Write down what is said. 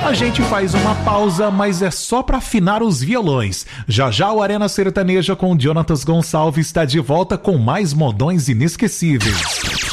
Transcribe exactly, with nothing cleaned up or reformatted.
A gente faz uma pausa, mas é só pra afinar os violões. Já já o Arena Sertaneja com Jonatas Gonçalves está de volta com mais modões inesquecíveis.